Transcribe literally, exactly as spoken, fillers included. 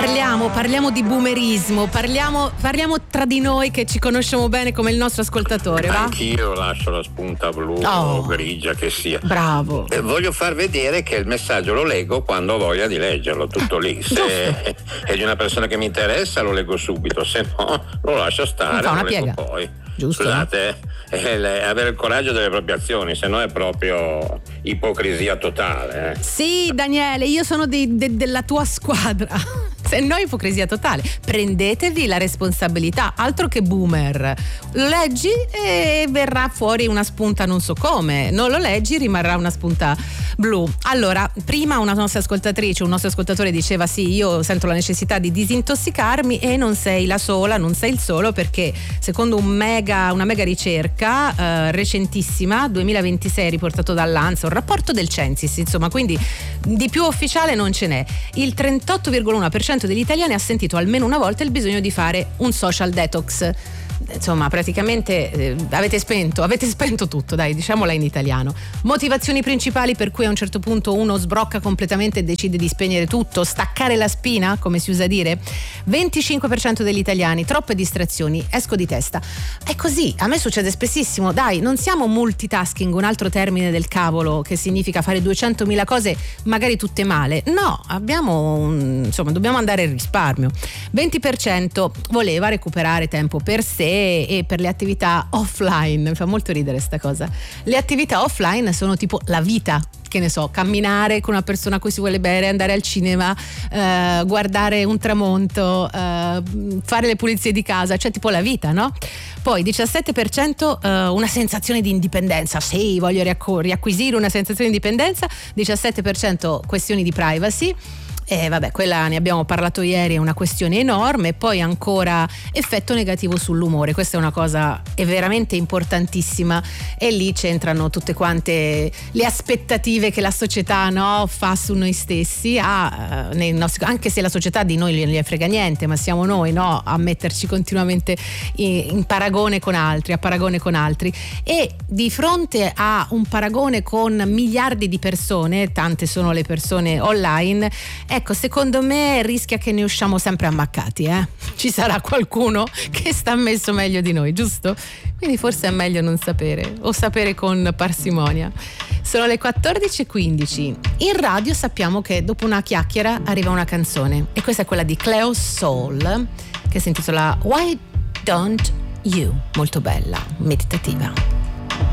Parliamo, parliamo di boomerismo, parliamo, parliamo tra di noi che ci conosciamo bene come il nostro ascoltatore, va? Anch'io lascio la spunta blu Oh, o grigia che sia. Bravo. Eh, voglio far vedere che il messaggio lo leggo quando ho voglia di leggerlo, tutto lì. Se è di una persona che mi interessa lo leggo subito, se no lo lascio stare, Fa una lo leggo piega. poi. Giusto. Scusate, è le- avere il coraggio delle proprie azioni, se no è proprio ipocrisia totale. Eh. Sì, Daniele, io sono di- de- della tua squadra. Se no, ipocrisia totale. Prendetevi la responsabilità, altro che boomer. Lo leggi e verrà fuori una spunta non so come. Non lo leggi, rimarrà una spunta blu. Allora, prima una nostra ascoltatrice, un nostro ascoltatore diceva: sì, io sento la necessità di disintossicarmi, e non sei la sola, non sei il solo, perché secondo un mega, una mega ricerca eh, recentissima, duemilaventisei, riportato dall'Ansa, un rapporto del Censis, insomma, quindi di più ufficiale non ce n'è. Il trentotto virgola uno per cento degli italiani ha sentito almeno una volta il bisogno di fare un social detox. Insomma, praticamente eh, avete spento, avete spento tutto, dai, diciamola in italiano. Motivazioni principali per cui a un certo punto uno sbrocca completamente e decide di spegnere tutto, staccare la spina, come si usa dire. venticinque per cento degli italiani: troppe distrazioni, esco di testa. È così, a me succede spessissimo, dai, non siamo multitasking, un altro termine del cavolo che significa fare duecentomila cose, magari tutte male. No, abbiamo un, insomma, dobbiamo andare al risparmio. venti per cento voleva recuperare tempo per sé e per le attività offline. Mi fa molto ridere sta cosa. Le attività offline sono tipo la vita, che ne so, camminare con una persona a cui si vuole bene, andare al cinema, eh, guardare un tramonto, eh, fare le pulizie di casa, cioè tipo la vita, no? Poi diciassette per cento eh, una sensazione di indipendenza. Sì, voglio riacqu- riacquisire una sensazione di indipendenza. diciassette per cento questioni di privacy. E vabbè, quella ne abbiamo parlato ieri, è una questione enorme. Poi ancora effetto negativo sull'umore, questa è una cosa è veramente importantissima, e lì c'entrano tutte quante le aspettative che la società, no, fa su noi stessi, ha, nei nostri, anche se la società di noi non gli frega niente, ma siamo noi, no, a metterci continuamente in, in paragone con altri, a paragone con altri. E di fronte a un paragone con miliardi di persone, tante sono le persone online, ecco, secondo me rischia che ne usciamo sempre ammaccati, eh? Ci sarà qualcuno che sta messo meglio di noi, giusto? Quindi forse è meglio non sapere, o sapere con parsimonia. Sono le quattordici e quindici. In radio sappiamo che dopo una chiacchiera arriva una canzone, e questa è quella di Cleo Soul, che si intitola Why Don't You? Molto bella, meditativa.